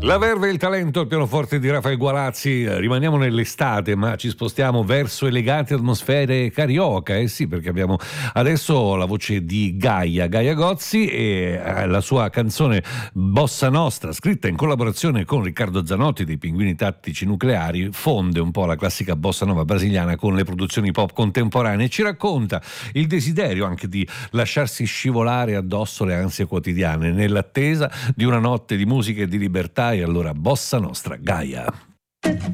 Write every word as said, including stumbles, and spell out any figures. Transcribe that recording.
La verve e il talento al pianoforte di Rafael Gualazzi. Rimaniamo nell'estate, ma ci spostiamo verso elegante atmosfere carioca. Eh sì, perché abbiamo adesso la voce di Gaia, Gaia Gozzi, e la sua canzone Bossa Nostra, scritta in collaborazione con Riccardo Zanotti dei Pinguini Tattici Nucleari, fonde un po' la classica bossa nova brasiliana con le produzioni pop contemporanee e ci racconta il desiderio anche di lasciarsi scivolare addosso le ansie quotidiane nell'attesa di una notte di musica e di libertà. E allora Bossa Nostra, Gaia.